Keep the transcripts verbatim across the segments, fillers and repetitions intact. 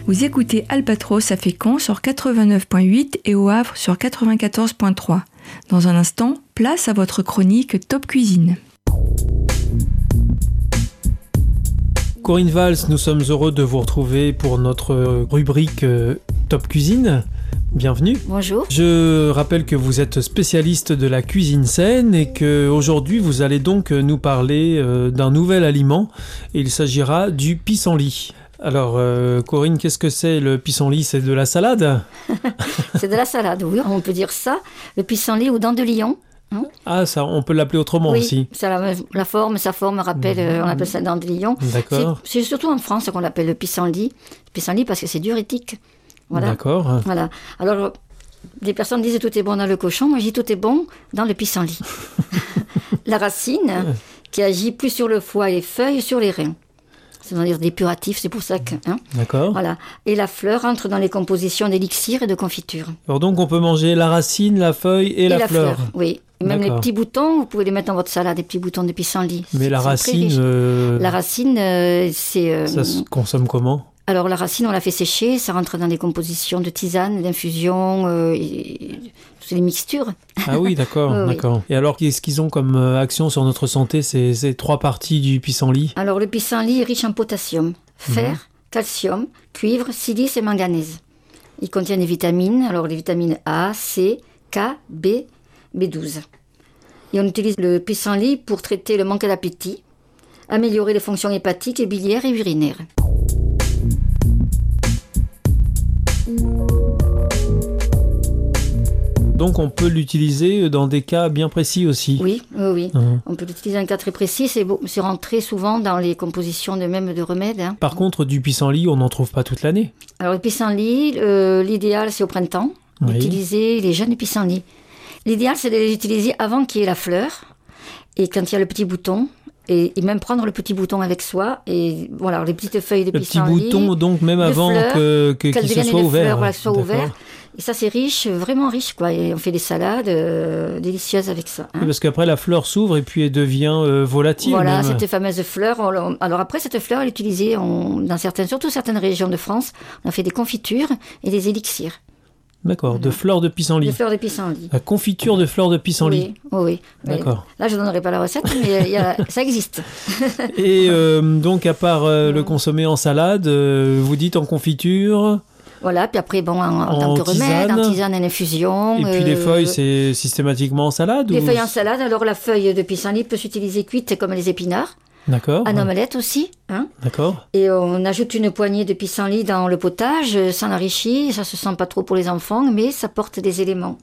Vous écoutez Albatros à Fécamp sur quatre-vingt-neuf virgule huit et au Havre sur quatre-vingt-quatorze virgule trois. Dans un instant, place à votre chronique Top Cuisine. Corinne Valls, nous sommes heureux de vous retrouver pour notre rubrique Top Cuisine. Bienvenue. Bonjour. Je rappelle que vous êtes spécialiste de la cuisine saine et qu'aujourd'hui vous allez donc nous parler d'un nouvel aliment. Il s'agira du pissenlit. Alors euh, Corinne, qu'est-ce que c'est le pissenlit? C'est de la salade? C'est de la salade, oui, on peut dire ça. Le pissenlit ou dent de lion. Hein? Ah, ça, on peut l'appeler autrement oui, aussi. C'est la, la forme, sa forme rappelle, mmh. on appelle ça dent de lion. D'accord. C'est, c'est surtout en France qu'on l'appelle le pissenlit. Le pissenlit parce que c'est diurétique. Voilà. D'accord. Voilà. Alors, des personnes disent tout est bon dans le cochon, moi je dis tout est bon dans le pissenlit. La racine, qui agit plus sur le foie et les feuilles, sur les reins. C'est-à-dire des puratifs, c'est pour ça que... Hein, D'accord. Voilà. Et la fleur entre dans les compositions d'élixir et de confiture. Alors donc on peut manger la racine, la feuille et, et la, la fleur. fleur. Oui. Et même D'accord. les petits boutons, vous pouvez les mettre dans votre salade, des petits boutons de pissenlit. Mais c'est, la racine... Euh... La racine, euh, c'est... Euh... Ça se consomme comment ? Alors la racine, on la fait sécher, ça rentre dans des compositions de tisane, d'infusion, euh, et... c'est des mixtures. Ah oui, d'accord, oui, d'accord. Oui. Et alors, qu'est-ce qu'ils ont comme action sur notre santé, ces, ces trois parties du pissenlit? Alors le pissenlit est riche en potassium, fer, mmh. calcium, cuivre, silice et manganèse. Il contient des vitamines, alors les vitamines A, C, K, B, B douze. Et on utilise le pissenlit pour traiter le manque d'appétit, améliorer les fonctions hépatiques et biliaires et urinaires. Donc on peut l'utiliser dans des cas bien précis aussi. Oui, oui, oui. Mmh. On peut l'utiliser dans un cas très précis. C'est, beau, c'est rentré souvent dans les compositions de même de remèdes. Hein. Par contre, du pissenlit, on n'en trouve pas toute l'année. Alors le pissenlit, euh, l'idéal c'est au printemps, oui. d'utiliser les jeunes pissenlits. L'idéal c'est de les utiliser avant qu'il y ait la fleur et quand il y a le petit bouton. Et, et même prendre le petit bouton avec soi et voilà les petites feuilles de pissenlit. Le petit bouton donc même avant fleurs, que, que qu'il se soit ouvert. Fleurs, voilà, soit ouvert. Et ça c'est riche, vraiment riche quoi. Et on fait des salades euh, délicieuses avec ça. Hein. Oui, parce qu'après la fleur s'ouvre et puis elle devient euh, volatile. Voilà même. cette fameuse fleur. On, alors après cette fleur elle est utilisée on, dans certaines, surtout certaines régions de France. On a fait des confitures et des élixirs. D'accord, voilà. de fleurs de pissenlit. De fleurs de pissenlit. La confiture de fleurs de pissenlit. Oui, oui, oui. D'accord. Là, je ne donnerai pas la recette, mais y a, ça existe. Et euh, donc, à part euh, le consommer en salade, euh, vous dites en confiture. Voilà, puis après, bon, en, en, en tant que remède, en tisane, en infusion. Et puis euh, les feuilles, c'est systématiquement en salade? Les ou... feuilles en salade, alors la feuille de pissenlit peut s'utiliser cuite comme les épinards. D'accord. En omelette aussi. Hein. D'accord. Et on ajoute une poignée de pissenlit dans le potage, ça l'enrichit, ça se sent pas trop pour les enfants, mais ça porte des éléments.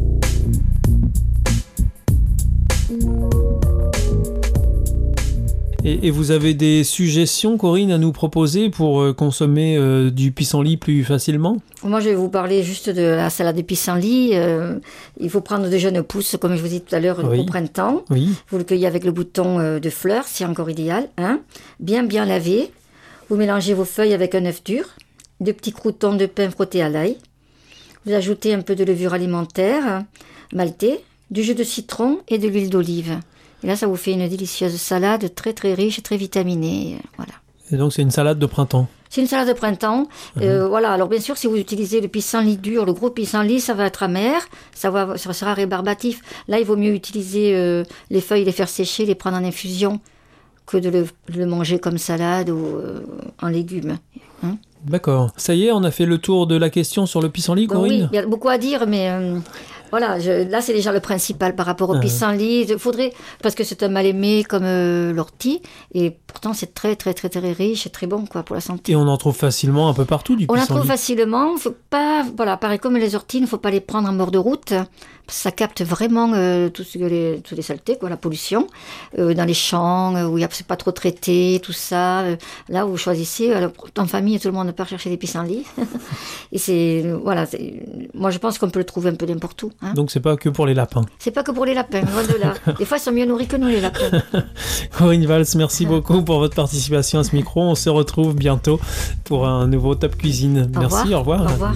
Et, et vous avez des suggestions, Corinne, à nous proposer pour euh, consommer euh, du pissenlit plus facilement? Moi, je vais vous parler juste de la salade de pissenlit. Euh, il faut prendre de jeunes pousses, comme je vous disais tout à l'heure, oui. au printemps. Oui. Vous le cueillez avec le bouton euh, de fleurs, c'est encore idéal. Hein. Bien, bien lavé. Vous mélangez vos feuilles avec un œuf dur, deux petits croûtons de pain frottés à l'ail. Vous ajoutez un peu de levure alimentaire, maltée, du jus de citron et de l'huile d'olive. Et là, ça vous fait une délicieuse salade très très riche, très vitaminée. Voilà. Et donc, c'est une salade de printemps? C'est une salade de printemps. Mmh. Euh, voilà. Alors, bien sûr, si vous utilisez le pissenlit dur, le gros pissenlit, ça va être amer, ça, va, ça sera rébarbatif. Là, il vaut mieux utiliser euh, les feuilles, les faire sécher, les prendre en infusion, que de le, de le manger comme salade ou euh, en légumes. Hein. D'accord. Ça y est, on a fait le tour de la question sur le pissenlit, Corinne? Oui, il y a beaucoup à dire, mais... Euh, Voilà, je, là c'est déjà le principal par rapport au euh. pissenlit. Il faudrait, parce que c'est un mal aimé comme euh, l'ortie, et pourtant c'est très très très très riche et très bon quoi pour la santé. Et on en trouve facilement un peu partout du pissenlit. On en trouve facilement. Faut pas, voilà, pareil comme les orties, il ne faut pas les prendre en bord de route. Ça capte vraiment euh, tout ce que les, toutes les saletés, quoi, la pollution, euh, dans les champs euh, où il y a, c'est pas trop traité, tout ça. Euh, là, vous choisissez, alors, en famille, tout le monde ne peut pas chercher des pissenlits. Et c'est, voilà, c'est, moi je pense qu'on peut le trouver un peu n'importe où. Hein. Donc c'est pas que pour les lapins. C'est pas que pour les lapins, loin de là. Des fois, ils sont mieux nourris que nous, les lapins. Corinne Valls, merci beaucoup pour votre participation à ce micro. On se retrouve bientôt pour un nouveau Top Cuisine. Au merci, revoir. au revoir. Au revoir.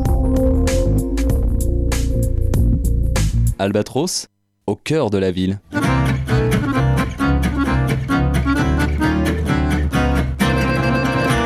Albatros, au cœur de la ville.